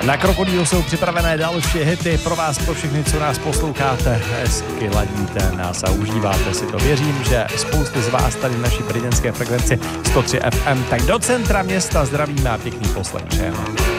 Na Krokodýlu jsou připravené další hity pro vás, pro všechny, co nás posloucháte. Hezky ladíte nás a užíváte si to. Věřím, že spousty z vás tady v naší brněnské frekvenci 103 FM, tak do centra města zdravíme a pěkný poslech přejeme.